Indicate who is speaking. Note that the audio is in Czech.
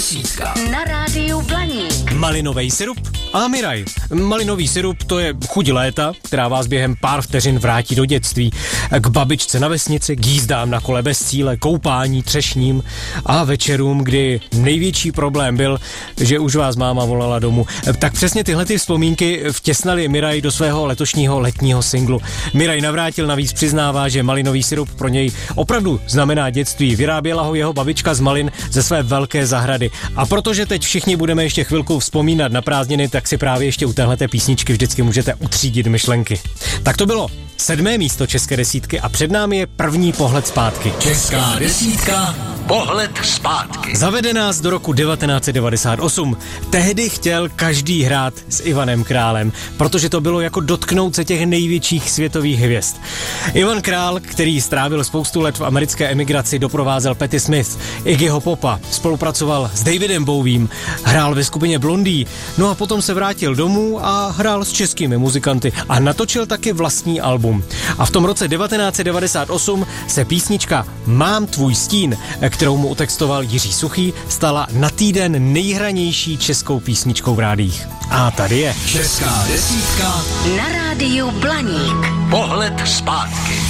Speaker 1: desítka
Speaker 2: na rádiu Blaník.
Speaker 3: Malinový sirup a Miraj. Malinový sirup, to je chuť léta, která vás během pár vteřin vrátí do dětství. K babičce na vesnici, k jízdám na kole bez cíle, koupání, třešním a večerům, kdy největší problém byl, že už vás máma volala domů. Tak přesně tyhle ty vzpomínky vtěsnali Miraj do svého letošního letního singlu. Miraj Navrátil navíc přiznává, že malinový sirup pro něj opravdu znamená dětství. Vyráběla ho jeho babička z malin ze své velké zahrady. A protože teď všichni budeme ještě chvilku vzpomínat na prázdniny, tak si právě ještě u téhleté písničky vždycky můžete utřídit myšlenky. Tak to bylo 7. místo české desítky a před námi je první pohled zpátky.
Speaker 1: Česká desítka, pohled zpátky.
Speaker 3: Zavede nás do roku 1998. Tehdy chtěl každý hrát s Ivanem Králem, protože to bylo jako dotknout se těch největších světových hvězd. Ivan Král, který strávil spoustu let v americké emigraci, doprovázel Patti Smith, Iggyho Popa, spolupracoval s Davidem Bowiem, hrál ve skupině Blondie, no a potom se vrátil domů a hrál s českými muzikanty a natočil taky vlastní album. A v tom roce 1998 se písnička Mám tvůj stín, kterou mu utextoval Jiří Suchý, stala na týden nejhranější českou písničkou v rádiích. A tady je
Speaker 1: Česká desítka
Speaker 2: na rádiu Blaník.
Speaker 1: pohled zpátky.